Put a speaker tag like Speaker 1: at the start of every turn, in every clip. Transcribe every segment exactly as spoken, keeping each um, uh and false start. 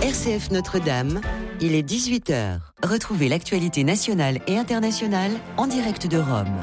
Speaker 1: R C F Notre-Dame, il est dix-huit heures. Retrouvez l'actualité nationale et internationale en direct de Rome.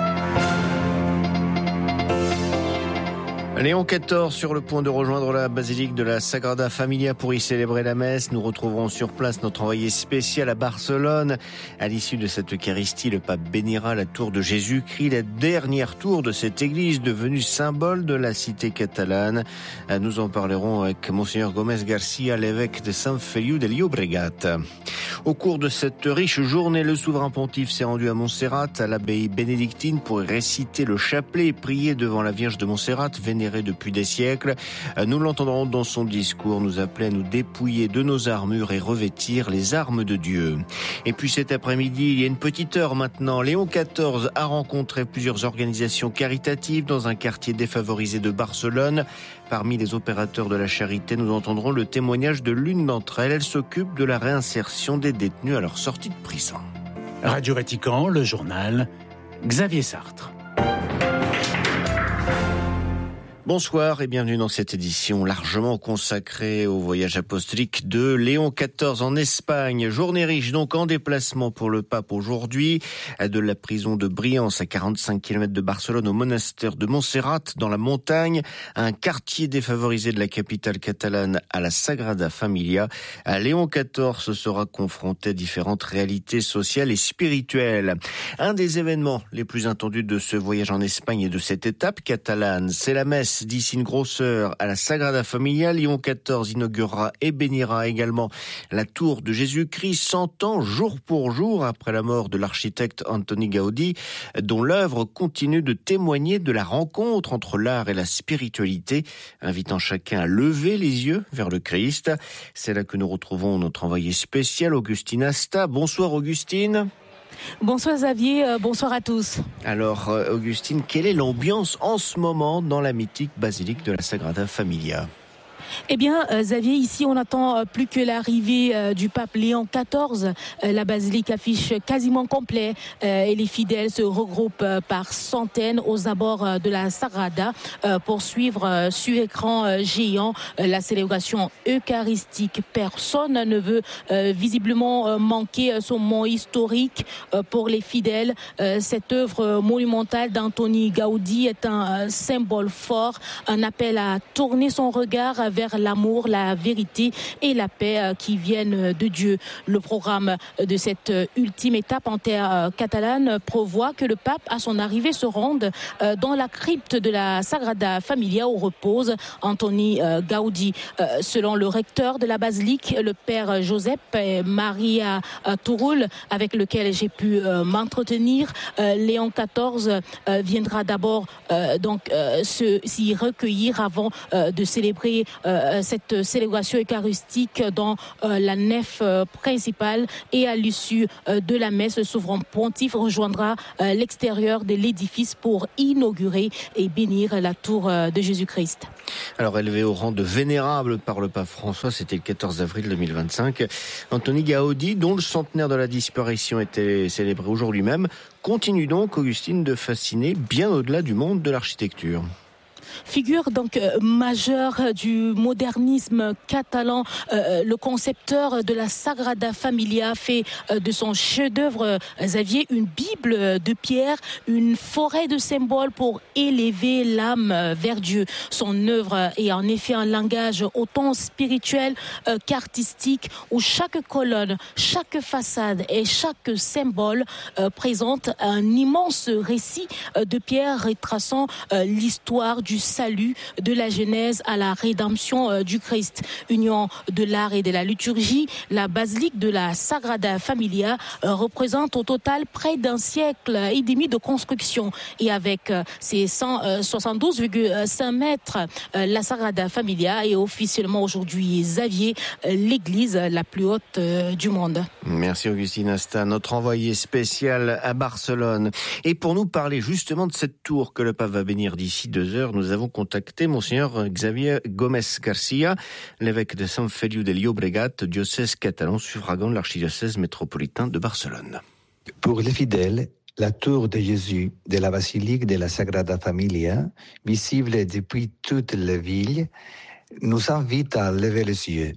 Speaker 2: Léon quatorze sur le point de rejoindre la basilique de la Sagrada Familia pour y célébrer la messe. Nous retrouverons sur place notre envoyé spécial à Barcelone. À l'issue de cette Eucharistie, le pape bénira la tour de Jésus-Christ, la dernière tour de cette église devenue symbole de la cité catalane. Nous en parlerons avec Monseigneur Gómez Garcia, l'évêque de Sant Feliu de Llobregat. Au cours de cette riche journée, le souverain pontife s'est rendu à Montserrat, à l'abbaye bénédictine, pour réciter le chapelet et prier devant la Vierge de Montserrat, vénérée depuis des siècles. Nous l'entendrons dans son discours nous appeler à nous dépouiller de nos armures et revêtir les armes de Dieu. Et puis cet après-midi, il y a une petite heure maintenant, Léon quatorze a rencontré plusieurs organisations caritatives dans un quartier défavorisé de Barcelone. Parmi les opérateurs de la charité, nous entendrons le témoignage de l'une d'entre elles. Elle s'occupe de la réinsertion des détenus à leur sortie de prison.
Speaker 3: Radio Vatican, le journal, Xavier Sartre.
Speaker 2: Bonsoir et bienvenue dans cette édition largement consacrée au voyage apostolique de Léon quatorze en Espagne. Journée riche donc en déplacement pour le pape aujourd'hui, de la prison de Briance à quarante-cinq kilomètres de Barcelone au monastère de Montserrat dans la montagne, un quartier défavorisé de la capitale catalane à la Sagrada Familia. Léon quatorze sera confronté à différentes réalités sociales et spirituelles. Un des événements les plus attendus de ce voyage en Espagne et de cette étape catalane, c'est la messe d'ici une grosse heure à la Sagrada Familia. Léon quatorze inaugurera et bénira également la tour de Jésus-Christ, cent ans jour pour jour après la mort de l'architecte Antoni Gaudí, dont l'œuvre continue de témoigner de la rencontre entre l'art et la spiritualité, invitant chacun à lever les yeux vers le Christ. C'est là que nous retrouvons notre envoyé spécial, Augustine Asta. Bonsoir Augustine.
Speaker 4: Bonsoir Xavier, euh, bonsoir à tous.
Speaker 2: Alors euh, Augustine, quelle est l'ambiance en ce moment dans la mythique basilique de la Sagrada Familia ?
Speaker 4: Eh bien, euh, Xavier, ici, on n'attend euh, plus que l'arrivée euh, du pape Léon quatorze. Euh, la basilique affiche quasiment complet euh, et les fidèles se regroupent euh, par centaines aux abords euh, de la Sagrada euh, pour suivre euh, sur écran euh, géant euh, la célébration eucharistique. Personne ne veut euh, visiblement euh, manquer euh, ce moment historique euh, pour les fidèles. Euh, cette œuvre monumentale d'Antoni Gaudí est un euh, symbole fort, un appel à tourner son regard vers l'amour, la vérité et la paix qui viennent de Dieu. Le programme de cette ultime étape en terre catalane prévoit que le pape, à son arrivée, se rende dans la crypte de la Sagrada Familia où repose Antoni Gaudí. Selon le recteur de la basilique, le père Josep Maria Turull, avec lequel j'ai pu m'entretenir, Léon quatorze viendra d'abord donc se, s'y recueillir avant de célébrer Euh, cette célébration eucharistique dans euh, la nef euh, principale, et à l'issue euh, de la messe, le souverain pontife rejoindra euh, l'extérieur de l'édifice pour inaugurer et bénir la tour euh, de Jésus-Christ.
Speaker 2: Alors élevé au rang de vénérable par le pape François, c'était le quatorze avril deux mille vingt-cinq, Antoni Gaudí, dont le centenaire de la disparition était célébré aujourd'hui même, continue donc, Augustine, de fasciner bien au-delà du monde de l'architecture.
Speaker 4: Figure donc euh, majeure du modernisme catalan, euh, le concepteur de la Sagrada Familia fait euh, de son chef-d'œuvre, euh, Xavier, une Bible de pierre, une forêt de symboles pour élever l'âme vers Dieu. Son œuvre est en effet un langage autant spirituel euh, qu'artistique, où chaque colonne, chaque façade et chaque symbole euh, présente un immense récit euh, de pierre retraçant euh, l'histoire du salut, de la Genèse à la rédemption euh, du Christ. Union de l'art et de la liturgie, la basilique de la Sagrada Familia euh, représente au total près d'un siècle et demi de construction. Et avec euh, ses cent soixante-douze virgule cinq mètres, euh, la Sagrada Familia est officiellement aujourd'hui, Xavier, euh, l'église la plus haute euh, du monde.
Speaker 2: Merci Augustine Asta, notre envoyé spécial à Barcelone. Et pour nous parler justement de cette tour que le pape va bénir d'ici deux heures, nous avons contacté Monseigneur Xavier Gómez Garcia, l'évêque de Sant Feliu de Llobregat, diocèse catalan suffragant de l'archidiocèse métropolitain de Barcelone.
Speaker 5: Pour les fidèles, la tour de Jésus de la basilique de la Sagrada Familia, visible depuis toute la ville, nous invite à lever les yeux.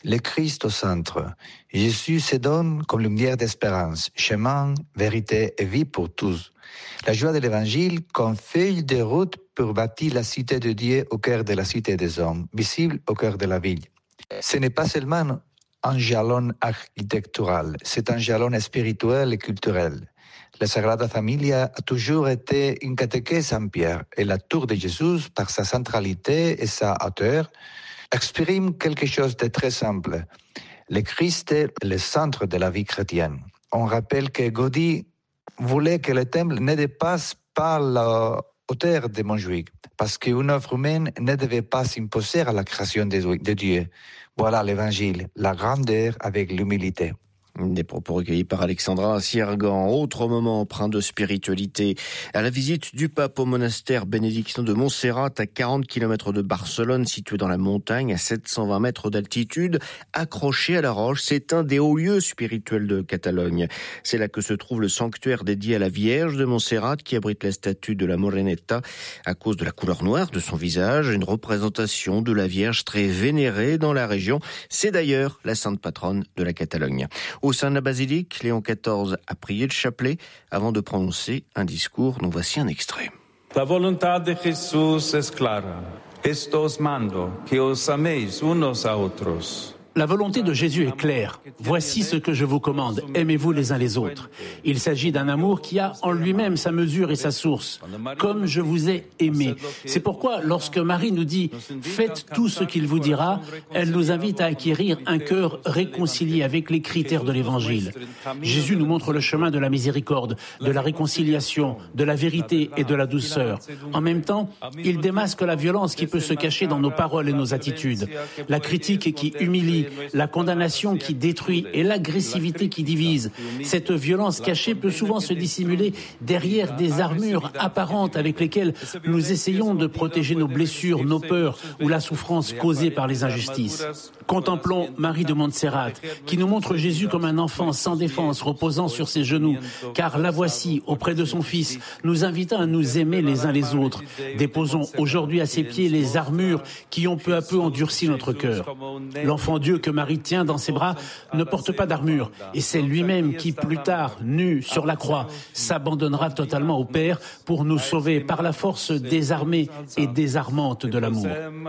Speaker 5: le Christ au centre. Jésus se donne comme lumière d'espérance, chemin, vérité et vie pour tous. La joie de l'Évangile comme feuille de route pour bâtir la cité de Dieu au cœur de la cité des hommes, visible au cœur de la ville. Ce n'est pas seulement un jalon architectural, c'est un jalon spirituel et culturel. La Sagrada Familia a toujours été une catéchèse en pierre et la tour de Jésus, par sa centralité et sa hauteur, exprime quelque chose de très simple. Le Christ est le centre de la vie chrétienne. On rappelle que Gaudí voulait que le temple ne dépasse pas la hauteur de Montjuïc, parce qu'une œuvre humaine ne devait pas s'imposer à la création de Dieu. Voilà l'Évangile, la grandeur avec l'humilité.
Speaker 2: Des propos recueillis par Alexandra Siergan. Autre moment empreint de spiritualité, à la visite du pape au monastère bénédictin de Montserrat, à quarante kilomètres de Barcelone, situé dans la montagne, à sept cent vingt mètres d'altitude, accroché à la roche. C'est un des hauts lieux spirituels de Catalogne. C'est là que se trouve le sanctuaire dédié à la Vierge de Montserrat, qui abrite la statue de la Moreneta à cause de la couleur noire de son visage, une représentation de la Vierge très vénérée dans la région. C'est d'ailleurs la sainte patronne de la Catalogne. Au sein de la basilique, Léon quatorze a prié le chapelet avant de prononcer un discours dont voici un extrait.
Speaker 6: La voluntad de Jesús es clara. Esto os mando, que os améis unos a otros.
Speaker 3: La volonté de Jésus est claire. Voici ce que je vous commande. Aimez-vous les uns les autres. Il s'agit d'un amour qui a en lui-même sa mesure et sa source. Comme je vous ai aimé. C'est pourquoi, lorsque Marie nous dit « Faites tout ce qu'il vous dira », elle nous invite à acquérir un cœur réconcilié avec les critères de l'Évangile. Jésus nous montre le chemin de la miséricorde, de la réconciliation, de la vérité et de la douceur. En même temps, il démasque la violence qui peut se cacher dans nos paroles et nos attitudes. La critique qui humilie, la condamnation qui détruit et l'agressivité qui divise. Cette violence cachée peut souvent se dissimuler derrière des armures apparentes avec lesquelles nous essayons de protéger nos blessures, nos peurs ou la souffrance causée par les injustices. Contemplons Marie de Montserrat, qui nous montre Jésus comme un enfant sans défense, reposant sur ses genoux, car la voici auprès de son Fils, nous invitant à nous aimer les uns les autres. Déposons aujourd'hui à ses pieds les armures qui ont peu à peu endurci notre cœur. L'enfant Dieu que Marie tient dans ses bras ne porte pas d'armure, et c'est lui-même qui, plus tard, nu sur la croix, s'abandonnera totalement au Père pour nous sauver par la force désarmée et désarmante de l'amour.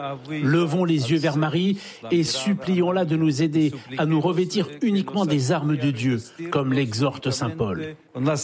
Speaker 3: Levons les yeux vers Marie et supplions-la de nous aider à nous revêtir uniquement des armes de Dieu, comme l'exhorte saint Paul.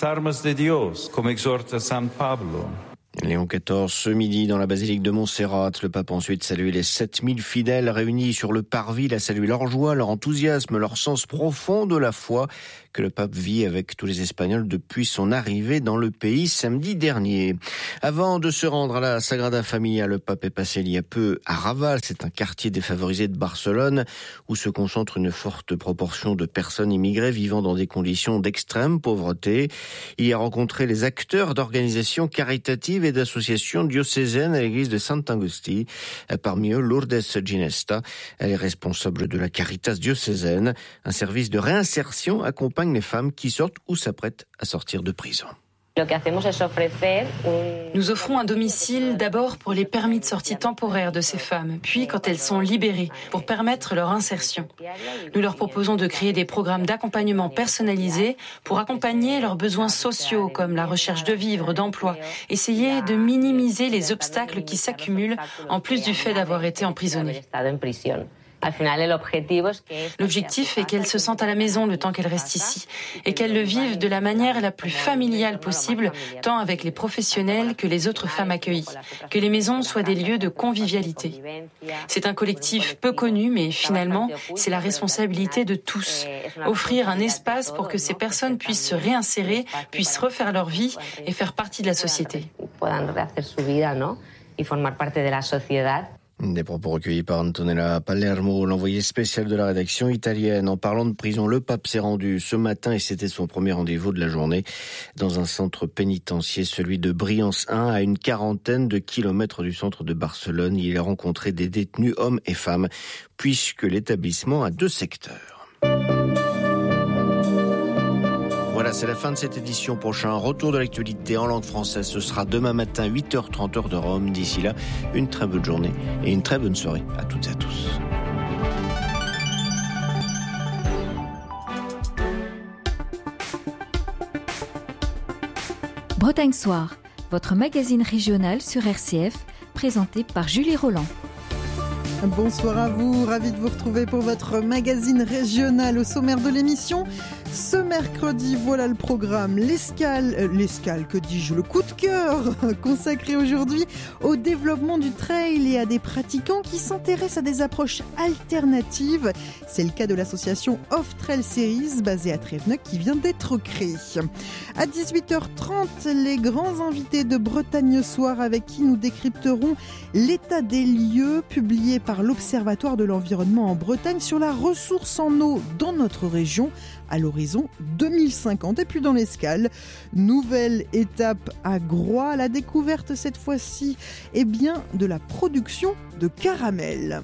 Speaker 2: Léon quatorze, ce midi, dans la basilique de Montserrat, le pape a ensuite salué les sept mille fidèles réunis sur le parvis. Il a salué leur joie, leur enthousiasme, leur sens profond de la foi que le pape vit avec tous les Espagnols depuis son arrivée dans le pays samedi dernier. Avant de se rendre à la Sagrada Familia, le pape est passé il y a peu à Raval. C'est un quartier défavorisé de Barcelone où se concentre une forte proportion de personnes immigrées vivant dans des conditions d'extrême pauvreté. Il y a rencontré les acteurs d'organisations caritatives et d'associations diocésaines à l'église de Sant-Agustí. Parmi eux, Lourdes Ginesta. Elle est responsable de la Caritas diocésaine, un service de réinsertion accompagne les femmes qui sortent ou s'apprêtent à sortir de prison.
Speaker 7: Nous offrons un domicile d'abord pour les permis de sortie temporaires de ces femmes, puis quand elles sont libérées, pour permettre leur insertion. Nous leur proposons de créer des programmes d'accompagnement personnalisés pour accompagner leurs besoins sociaux comme la recherche de vivres, d'emploi, essayer de minimiser les obstacles qui s'accumulent en plus du fait d'avoir été emprisonnées. L'objectif est qu'elles se sentent à la maison le temps qu'elles restent ici et qu'elles le vivent de la manière la plus familiale possible, tant avec les professionnels que les autres femmes accueillies. Que les maisons soient des lieux de convivialité. C'est un collectif peu connu, mais finalement, c'est la responsabilité de tous. Offrir un espace pour que ces personnes puissent se réinsérer, puissent refaire leur vie et faire partie de la société.
Speaker 2: Des propos recueillis par Antonella Palermo, l'envoyé spécial de la rédaction italienne. En parlant de prison, le pape s'est rendu ce matin et c'était son premier rendez-vous de la journée dans un centre pénitentiaire, celui de Briançon un, à une quarantaine de kilomètres du centre de Barcelone. Il a rencontré des détenus, hommes et femmes, puisque l'établissement a deux secteurs. Voilà, c'est la fin de cette édition. Prochain retour de l'actualité en langue française, ce sera demain matin, huit heures trente heure de Rome. D'ici là, une très bonne journée et une très bonne soirée à toutes et à tous.
Speaker 8: Bretagne Soir, votre magazine régional sur R C F, présenté par Julie Roland.
Speaker 9: Bonsoir à vous, ravi de vous retrouver pour votre magazine régional. Au sommaire de l'émission, ce mercredi, voilà le programme. L'escale, euh, l'escale, que dis-je, le coup de cœur consacré aujourd'hui au développement du trail et à des pratiquants qui s'intéressent à des approches alternatives. C'est le cas de l'association Off Trail Series, basée à Tréveneuc, qui vient d'être créée. À dix-huit heures trente, les grands invités de Bretagne Soir, avec qui nous décrypterons l'état des lieux publié par l'Observatoire de l'environnement en Bretagne sur la ressource en eau dans notre région à l'horizon deux mille cinquante. Et puis dans l'escale, nouvelle étape à Groix, la découverte cette fois-ci eh bien, de la production de caramel.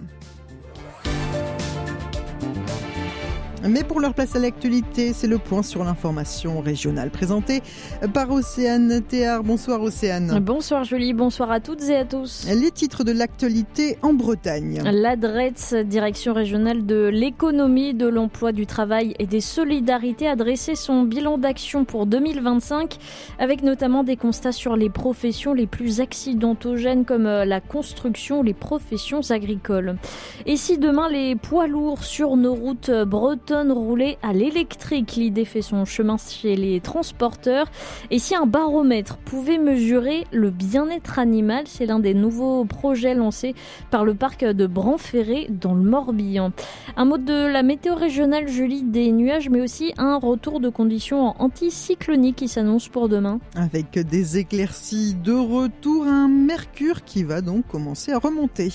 Speaker 9: Mais pour leur place à l'actualité, c'est le point sur l'information régionale présenté par Océane Théard. Bonsoir Océane.
Speaker 10: Bonsoir Julie, bonsoir à toutes et à tous.
Speaker 9: Les titres de l'actualité en Bretagne.
Speaker 10: La D R E T S, Direction régionale de l'économie, de l'emploi, du travail et des solidarités, a dressé son bilan d'action pour deux mille vingt-cinq, avec notamment des constats sur les professions les plus accidentogènes comme la construction, les professions agricoles. Et si demain les poids lourds sur nos routes bretonnes rouler à l'électrique, l'idée fait son chemin chez les transporteurs. Et si un baromètre pouvait mesurer le bien-être animal, c'est l'un des nouveaux projets lancés par le parc de Branferré dans le Morbihan. Un mot de la météo régionale, Julie, des nuages, mais aussi un retour de conditions anticycloniques qui s'annonce pour demain.
Speaker 9: Avec des éclaircies de retour, un mercure qui va donc commencer à remonter.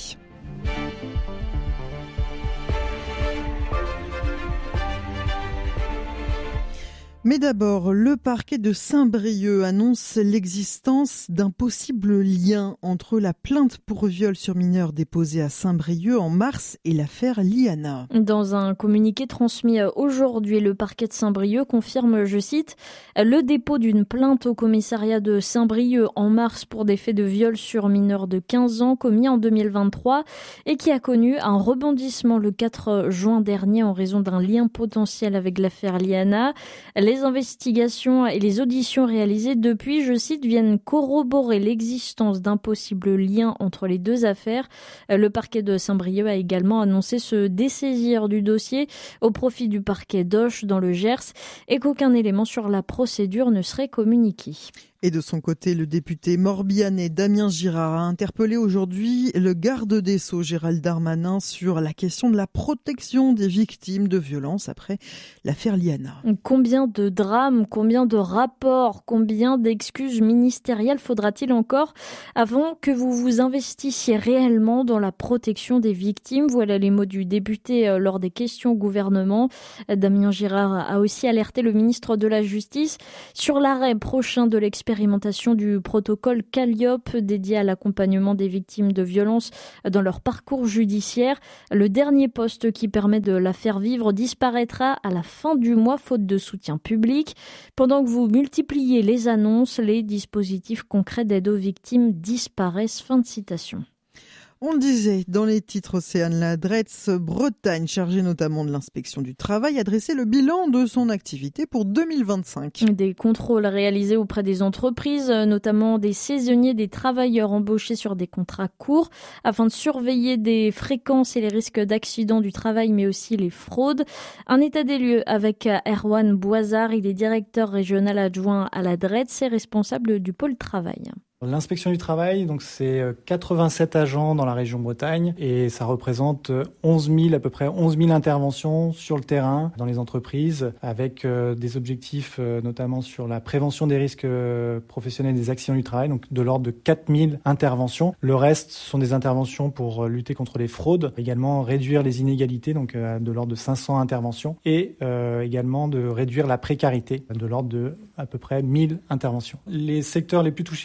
Speaker 9: Mais d'abord, le parquet de Saint-Brieuc annonce l'existence d'un possible lien entre la plainte pour viol sur mineur déposée à Saint-Brieuc en mars et l'affaire Liana.
Speaker 10: Dans un communiqué transmis aujourd'hui, le parquet de Saint-Brieuc confirme, je cite, le dépôt d'une plainte au commissariat de Saint-Brieuc en mars pour des faits de viol sur mineur de quinze ans commis en deux mille vingt-trois et qui a connu un rebondissement le quatre juin dernier en raison d'un lien potentiel avec l'affaire Liana. Les investigations et les auditions réalisées depuis, je cite, viennent corroborer l'existence d'un possible lien entre les deux affaires. Le parquet de Saint-Brieuc a également annoncé se dessaisir du dossier au profit du parquet d'Auch dans le Gers et qu'aucun élément sur la procédure ne serait communiqué.
Speaker 9: Et de son côté, le député morbihanais Damien Girard a interpellé aujourd'hui le garde des Sceaux Gérald Darmanin sur la question de la protection des victimes de violences après l'affaire Liana.
Speaker 10: Combien de drames, combien de rapports, combien d'excuses ministérielles faudra-t-il encore avant que vous vous investissiez réellement dans la protection des victimes? Voilà les mots du député lors des questions au gouvernement. Damien Girard a aussi alerté le ministre de la Justice sur l'arrêt prochain de l'expérimentation Expérimentation du protocole Calliope dédié à l'accompagnement des victimes de violences dans leur parcours judiciaire. Le dernier poste qui permet de la faire vivre disparaîtra à la fin du mois faute de soutien public. Pendant que vous multipliez les annonces, les dispositifs concrets d'aide aux victimes disparaissent. Fin de citation.
Speaker 9: On le disait dans les titres, Océane, la D R E T S Bretagne, chargée notamment de l'inspection du travail, a dressé le bilan de son activité pour deux mille vingt-cinq.
Speaker 10: Des contrôles réalisés auprès des entreprises, notamment des saisonniers, des travailleurs embauchés sur des contrats courts, afin de surveiller des fréquences et les risques d'accidents du travail, mais aussi les fraudes. Un état des lieux avec Erwan Boisard, il est directeur régional adjoint à la D R E T S et responsable du pôle travail.
Speaker 11: L'inspection du travail, donc c'est quatre-vingt-sept agents dans la région Bretagne et ça représente onze mille, à peu près onze mille interventions sur le terrain dans les entreprises avec des objectifs notamment sur la prévention des risques professionnels et des accidents du travail, donc de l'ordre de quatre mille interventions. Le reste sont des interventions pour lutter contre les fraudes, également réduire les inégalités, donc de l'ordre de cinq cents interventions et euh, également de réduire la précarité de l'ordre de à peu près mille interventions. Les secteurs les plus touchés en, en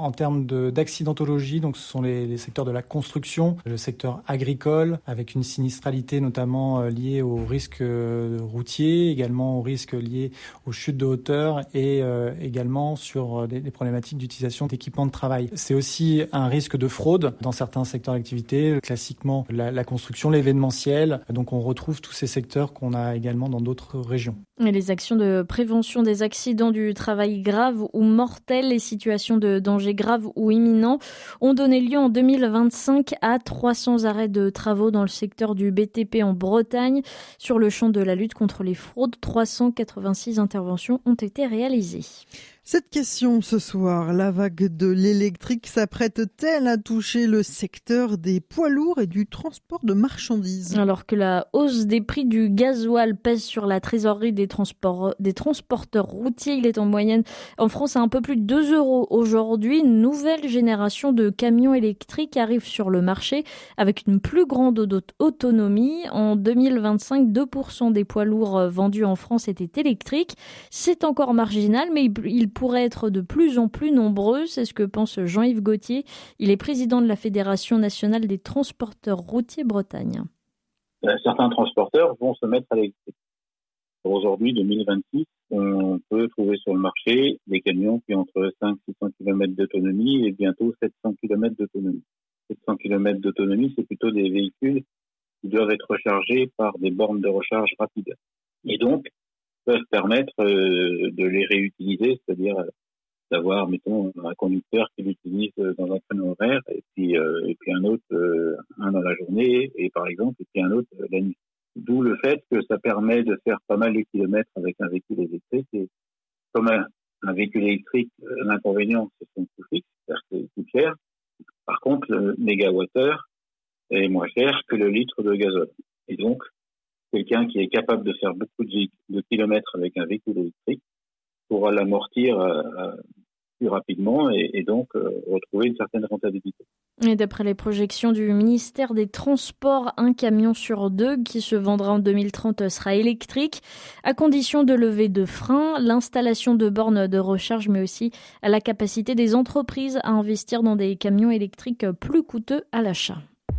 Speaker 11: en termes de, d'accidentologie, donc ce sont les, les secteurs de la construction, le secteur agricole, avec une sinistralité notamment euh, liée aux risques euh, routiers, également aux risques liés aux chutes de hauteur et euh, également sur des, des problématiques d'utilisation d'équipements de travail. C'est aussi un risque de fraude dans certains secteurs d'activité, classiquement la, la construction, l'événementiel. Donc on retrouve tous ces secteurs qu'on a également dans d'autres régions.
Speaker 10: Et les actions de prévention des accidents du travail graves ou mortels, les situations de danger grave ou imminent, ont donné lieu en deux mille vingt-cinq à trois cents arrêts de travaux dans le secteur du B T P en Bretagne. Sur le champ de la lutte contre les fraudes, trois cent quatre-vingt-six interventions ont été réalisées.
Speaker 9: Cette question ce soir, la vague de l'électrique s'apprête-t-elle à toucher le secteur des poids lourds et du transport de marchandises ?
Speaker 10: Alors que la hausse des prix du gasoil pèse sur la trésorerie des, transports, des transporteurs routiers, il est en moyenne en France à un peu plus de deux euros aujourd'hui. Une nouvelle génération de camions électriques arrive sur le marché avec une plus grande autonomie. En deux mille vingt-cinq, deux pour cent des poids lourds vendus en France étaient électriques. C'est encore marginal, mais il pourraient être de plus en plus nombreux, c'est ce que pense Jean-Yves Gauthier. Il est président de la Fédération nationale des transporteurs routiers Bretagne.
Speaker 12: Certains transporteurs vont se mettre à l'électrique. Aujourd'hui, deux mille vingt-six, on peut trouver sur le marché des camions qui ont entre cinq cents et six cents kilomètres d'autonomie et bientôt sept cents kilomètres d'autonomie. sept cents kilomètres d'autonomie, c'est plutôt des véhicules qui doivent être rechargés par des bornes de recharge rapides. Et donc, peuvent permettre euh, de les réutiliser, c'est-à-dire euh, d'avoir, mettons, un conducteur qui l'utilise dans un créneau horaire et puis, euh, et puis un autre, euh, un dans la journée, et par exemple, et puis un autre euh, la nuit. D'où le fait que ça permet de faire pas mal de kilomètres avec un véhicule électrique. Et comme un, un véhicule électrique, l'inconvénient, c'est son coût fixe, c'est-à-dire que c'est plus cher. Par contre, le mégawattheure est moins cher que le litre de gazole. Et donc, quelqu'un qui est capable de faire beaucoup de, de kilomètres avec un véhicule électrique pourra l'amortir euh, plus rapidement et, et donc euh, retrouver une certaine rentabilité.
Speaker 10: Et d'après les projections du ministère des Transports, un camion sur deux qui se vendra en deux mille trente sera électrique, à condition de lever de freins, l'installation de bornes de recharge, mais aussi à la capacité des entreprises à investir dans des camions électriques plus coûteux à l'achat.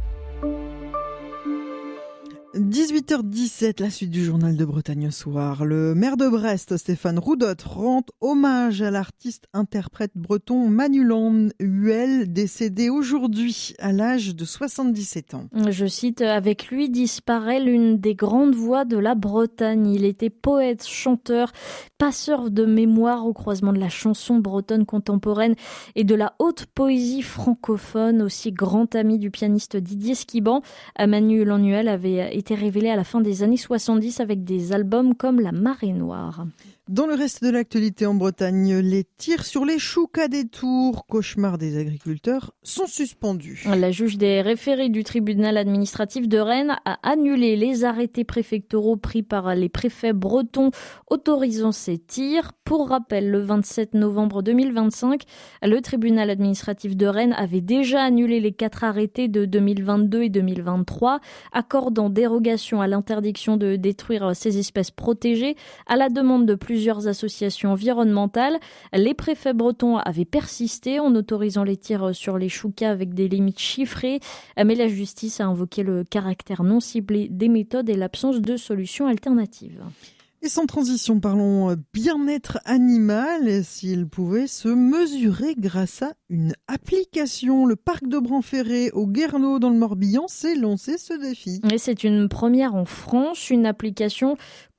Speaker 9: dix-huit heures dix-sept, la suite du journal de Bretagne au soir. Le maire de Brest, Stéphane Roudotte, rend hommage à l'artiste interprète breton Manulan Huel, décédé aujourd'hui à l'âge de soixante-dix-sept ans.
Speaker 10: Je cite, avec lui disparaît l'une des grandes voix de la Bretagne. Il était poète, chanteur, passeur de mémoire au croisement de la chanson bretonne contemporaine et de la haute poésie francophone, aussi grand ami du pianiste Didier Skiban. Manulan Huel avait été révélé à la fin des années soixante-dix avec des albums comme La Marée Noire.
Speaker 9: Dans le reste de l'actualité en Bretagne, les tirs sur les choucas des Tours, cauchemar des agriculteurs, sont suspendus.
Speaker 10: La juge des référés du tribunal administratif de Rennes a annulé les arrêtés préfectoraux pris par les préfets bretons autorisant ces tirs. Pour rappel, le vingt-sept novembre deux mille vingt-cinq, le tribunal administratif de Rennes avait déjà annulé les quatre arrêtés de deux mille vingt-deux et deux mille vingt-trois, accordant dérogation à l'interdiction de détruire ces espèces protégées à la demande de plusieurs Plusieurs associations environnementales. Les préfets bretons avaient persisté en autorisant les tirs sur les choucas avec des limites chiffrées, mais la justice a invoqué le caractère non ciblé des méthodes et l'absence de solutions alternatives.
Speaker 9: Et sans transition, parlons bien-être animal, s'il pouvait se mesurer grâce à une application. Le parc de Branferré au Guerneau dans le Morbihan s'est lancé ce défi.
Speaker 10: Et c'est une première en France, une application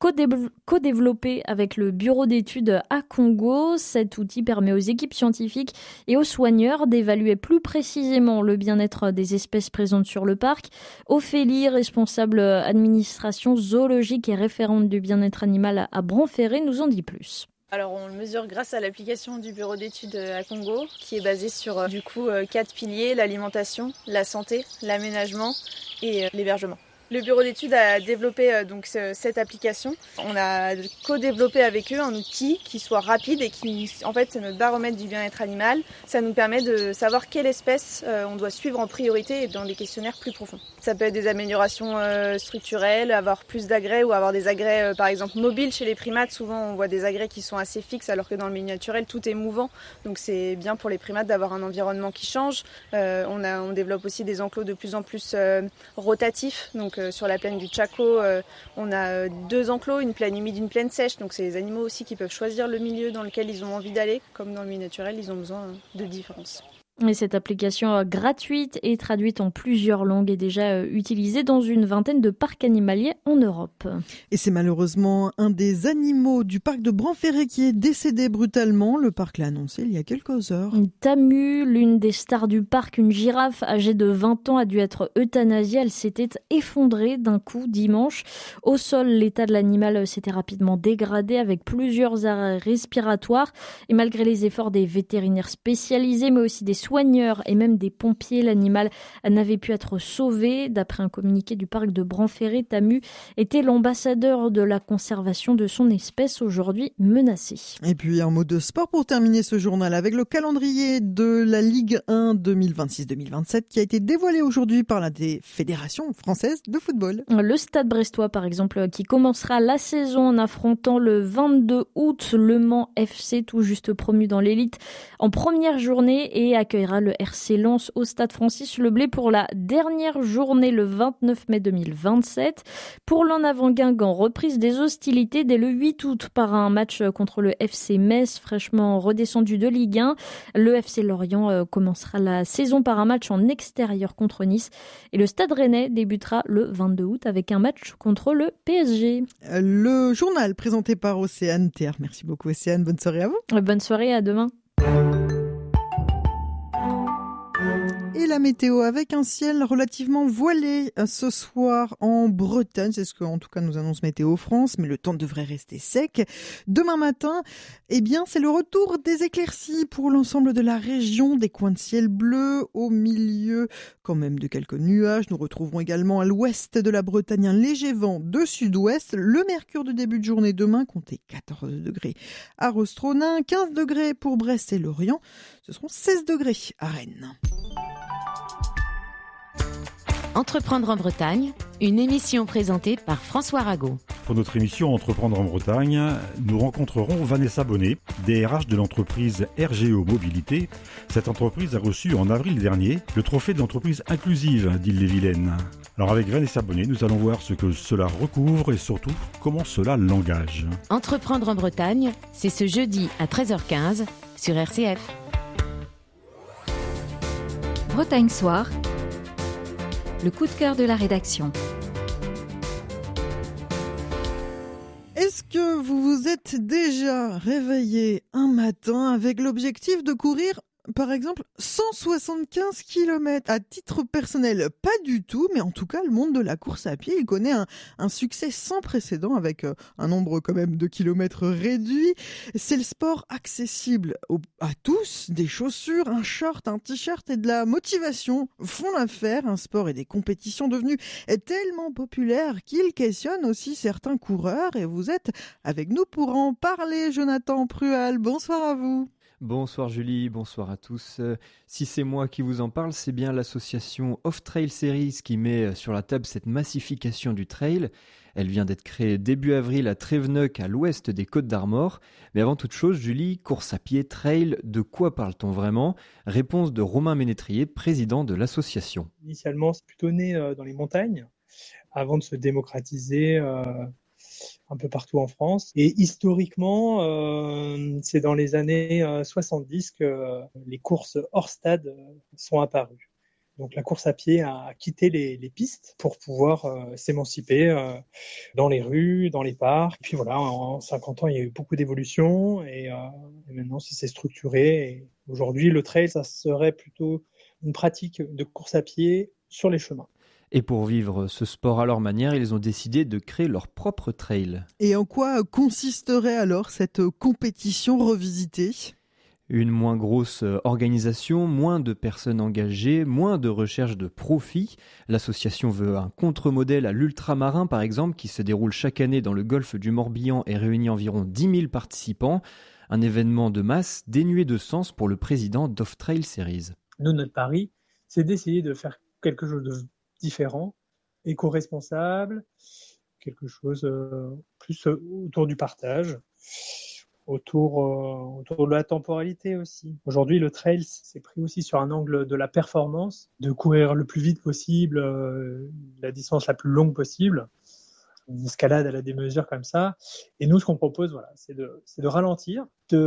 Speaker 10: co-développée avec le bureau d'études à Congo. Cet outil permet aux équipes scientifiques et aux soigneurs d'évaluer plus précisément le bien-être des espèces présentes sur le parc. Ophélie, responsable administration zoologique et référente du bien-être animal à Branferré, nous en dit plus.
Speaker 13: Alors on le mesure grâce à l'application du bureau d'études à Congo qui est basée sur du coup quatre piliers, l'alimentation, la santé, l'aménagement et l'hébergement. Le bureau d'études a développé euh, donc ce, cette application. On a co-développé avec eux un outil qui soit rapide et qui, en fait, c'est notre baromètre du bien-être animal. Ça nous permet de savoir quelle espèce euh, on doit suivre en priorité et dans des questionnaires plus profonds. Ça peut être des améliorations euh, structurelles, avoir plus d'agrès ou avoir des agrès, euh, par exemple, mobiles chez les primates. Souvent, on voit des agrès qui sont assez fixes alors que dans le milieu naturel, tout est mouvant. Donc, c'est bien pour les primates d'avoir un environnement qui change. Euh, on, a, on développe aussi des enclos de plus en plus euh, rotatifs. Donc, sur la plaine du Chaco, euh, on a deux enclos, une plaine humide, une plaine sèche. Donc c'est les animaux aussi qui peuvent choisir le milieu dans lequel ils ont envie d'aller. Comme dans le milieu naturel, ils ont besoin de différence.
Speaker 10: Et cette application gratuite est traduite en plusieurs langues et déjà utilisée dans une vingtaine de parcs animaliers en Europe.
Speaker 9: Et c'est malheureusement un des animaux du parc de Branferré qui est décédé brutalement. Le parc l'a annoncé il y a quelques heures.
Speaker 10: Tamu, l'une des stars du parc, une girafe âgée de vingt ans, a dû être euthanasiée. Elle s'était effondrée d'un coup dimanche. Au sol, l'état de l'animal s'était rapidement dégradé avec plusieurs arrêts respiratoires. Et malgré les efforts des vétérinaires spécialisés, mais aussi des soigneurs et même des pompiers, l'animal n'avait pu être sauvé. D'après un communiqué du parc de Branferré, Tamu était l'ambassadeur de la conservation de son espèce, aujourd'hui menacée.
Speaker 9: Et puis un mot de sport pour terminer ce journal avec le calendrier de la Ligue un deux mille vingt-six deux mille vingt-sept qui a été dévoilé aujourd'hui par la Fédération française de football.
Speaker 10: Le Stade brestois, par exemple, qui commencera la saison en affrontant le vingt-deux août le Mans F C, tout juste promu dans l'élite, en première journée, et accueillera le R C Lens au Stade Francis Leblay pour la dernière journée le vingt-neuf mai deux mille vingt-sept. Pour l'en avant Guingamp, reprise des hostilités dès le huit août par un match contre le F C Metz, fraîchement redescendu de Ligue un. Le F C Lorient commencera la saison par un match en extérieur contre Nice. Et le Stade Rennais débutera le vingt-deux août avec un match contre le P S G.
Speaker 9: Le journal présenté par Océane Terre. Merci beaucoup Océane, bonne soirée à vous.
Speaker 10: Bonne soirée, à demain.
Speaker 9: Et la météo avec un ciel relativement voilé ce soir en Bretagne, c'est ce que en tout cas nous annonce Météo France, mais le temps devrait rester sec. Demain matin, eh bien c'est le retour des éclaircies pour l'ensemble de la région, des coins de ciel bleu au milieu quand même de quelques nuages. Nous retrouverons également à l'ouest de la Bretagne un léger vent de sud-ouest. Le mercure de début de journée demain comptait quatorze degrés à Rostronin, quinze degrés pour Brest et Lorient, ce seront seize degrés à Rennes.
Speaker 1: Entreprendre en Bretagne, une émission présentée par François Rago.
Speaker 14: Pour notre émission Entreprendre en Bretagne, nous rencontrerons Vanessa Bonnet, D R H de l'entreprise R G O Mobilité. Cette entreprise a reçu en avril dernier le trophée de l'entreprise inclusive d'Ille-et-Vilaine. Alors avec Vanessa Bonnet, nous allons voir ce que cela recouvre et surtout comment cela l'engage.
Speaker 1: Entreprendre en Bretagne, c'est ce jeudi à treize heures quinze sur R C F.
Speaker 8: Bretagne Soir, le coup de cœur de la rédaction.
Speaker 9: Est-ce que vous vous êtes déjà réveillé un matin avec l'objectif de courir, par exemple, cent soixante-quinze kilomètres à titre personnel? Pas du tout, mais en tout cas, le monde de la course à pied, il connaît un, un succès sans précédent avec euh, un nombre quand même de kilomètres réduit. C'est le sport accessible au, à tous. Des chaussures, un short, un t-shirt et de la motivation font l'affaire. Un sport et des compétitions devenus tellement populaires qu'ils questionnent aussi certains coureurs. Et vous êtes avec nous pour en parler, Jonathan Prual. Bonsoir à vous.
Speaker 15: Bonsoir Julie, bonsoir à tous. Si c'est moi qui vous en parle, c'est bien l'association Off Trail Series qui met sur la table cette massification du trail. Elle vient d'être créée début avril à Tréveneuc, à l'ouest des Côtes d'Armor. Mais avant toute chose, Julie, course à pied, trail, de quoi parle-t-on vraiment? Réponse de Romain Ménétrier, président de l'association.
Speaker 16: Initialement, c'est plutôt né dans les montagnes, avant de se démocratiser euh... un peu partout en France. Et historiquement, euh, c'est dans les années euh, soixante-dix que euh, les courses hors stade euh, sont apparues. Donc la course à pied a quitté les, les pistes pour pouvoir euh, s'émanciper euh, dans les rues, dans les parcs. Et puis voilà, en cinquante ans, il y a eu beaucoup d'évolutions et, euh, et maintenant, ça s'est structuré. Et aujourd'hui, le trail, ça serait plutôt une pratique de course à pied sur les chemins.
Speaker 15: Et pour vivre ce sport à leur manière, ils ont décidé de créer leur propre trail.
Speaker 9: Et en quoi consisterait alors cette compétition revisitée ?
Speaker 15: Une moins grosse organisation, moins de personnes engagées, moins de recherche de profit. L'association veut un contre-modèle à l'ultramarin par exemple, qui se déroule chaque année dans le golfe du Morbihan et réunit environ dix mille participants. Un événement de masse dénué de sens pour le président d'Off Trail Series.
Speaker 16: Nous, notre pari, c'est d'essayer de faire quelque chose de différent, éco-responsable, quelque chose euh, plus euh, autour du partage, autour, euh, autour de la temporalité aussi. Aujourd'hui, le trail s'est pris aussi sur un angle de la performance, de courir le plus vite possible, euh, la distance la plus longue possible. Une escalade à la démesure comme ça. Et nous, ce qu'on propose, voilà, c'est de, c'est de ralentir,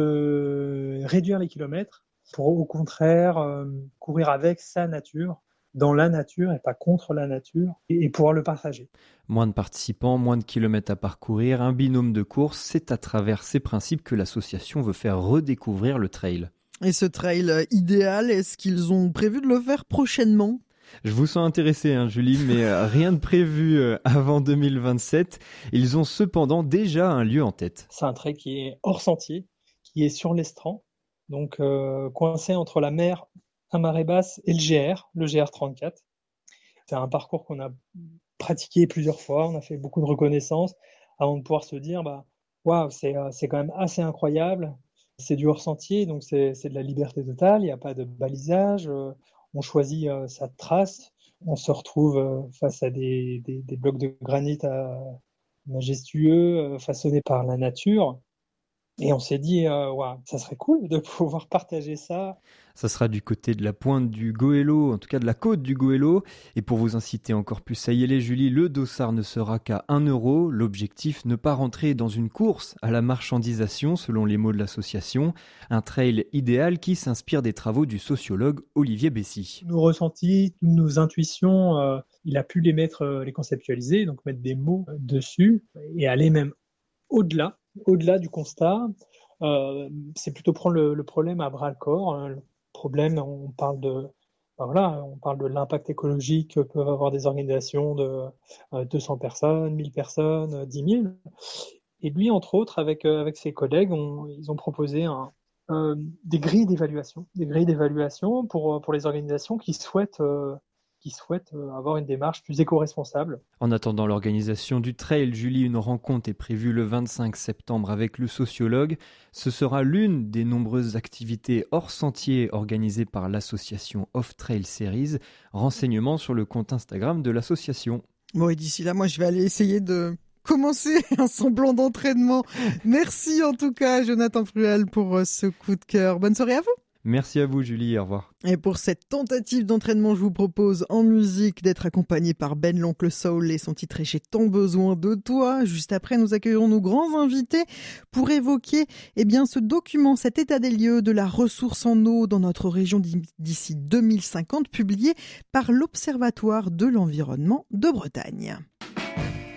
Speaker 16: de réduire les kilomètres pour au contraire euh, courir avec sa nature, dans la nature et pas contre la nature, et pouvoir le partager.
Speaker 15: Moins de participants, moins de kilomètres à parcourir, un binôme de course, c'est à travers ces principes que l'association veut faire redécouvrir le trail.
Speaker 9: Et ce trail idéal, est-ce qu'ils ont prévu de le faire prochainement ?
Speaker 15: Je vous sens intéressé, hein, Julie, mais rien de prévu avant deux mille vingt-sept. Ils ont cependant déjà un lieu en tête.
Speaker 16: C'est un trail qui est hors sentier, qui est sur l'estran, donc euh, coincé entre la mer à marée basse et le G R, le G R trente-quatre. C'est un parcours qu'on a pratiqué plusieurs fois, on a fait beaucoup de reconnaissance avant de pouvoir se dire bah waouh, c'est c'est quand même assez incroyable. C'est du hors sentier, donc c'est c'est de la liberté totale, il n'y a pas de balisage, on choisit euh, sa trace, on se retrouve euh, face à des, des des blocs de granit euh, majestueux euh, façonnés par la nature. Et on s'est dit, euh, ouais, ça serait cool de pouvoir partager ça.
Speaker 15: Ça sera du côté de la pointe du Goëlo, en tout cas de la côte du Goëlo. Et pour vous inciter encore plus à y aller, Julie, le dossard ne sera qu'à un euro. L'objectif, ne pas rentrer dans une course à la marchandisation, selon les mots de l'association. Un trail idéal qui s'inspire des travaux du sociologue Olivier Bessy.
Speaker 16: Nos ressentis, nos intuitions, euh, il a pu les mettre, euh, les conceptualiser, donc mettre des mots dessus et aller même au-delà. Au-delà du constat, euh, c'est plutôt prendre le, le problème à bras-le-corps. Le problème, on parle de, ben voilà, on parle de l'impact écologique que peuvent avoir des organisations de euh, deux cents personnes, mille personnes, dix mille. Et lui, entre autres, avec, euh, avec ses collègues, on, ils ont proposé un, euh, des grilles d'évaluation, des grilles d'évaluation pour, pour les organisations qui souhaitent euh, qui souhaitent avoir une démarche plus éco-responsable.
Speaker 15: En attendant l'organisation du trail, Julie, une rencontre est prévue le vingt-cinq septembre avec le sociologue. Ce sera l'une des nombreuses activités hors sentier organisées par l'association Off Trail Series. Renseignements sur le compte Instagram de l'association.
Speaker 9: Bon, et d'ici là, moi, je vais aller essayer de commencer un semblant d'entraînement. Merci en tout cas, Jonathan Fruel, pour ce coup de cœur. Bonne soirée à vous.
Speaker 15: Merci à vous, Julie. Au revoir.
Speaker 9: Et pour cette tentative d'entraînement, je vous propose en musique d'être accompagné par Ben l'Oncle Soul et son titre « J'ai tant besoin de toi ». Juste après, nous accueillerons nos grands invités pour évoquer eh bien, ce document, cet état des lieux de la ressource en eau dans notre région d'ici deux mille cinquante, publié par l'Observatoire de l'environnement de Bretagne.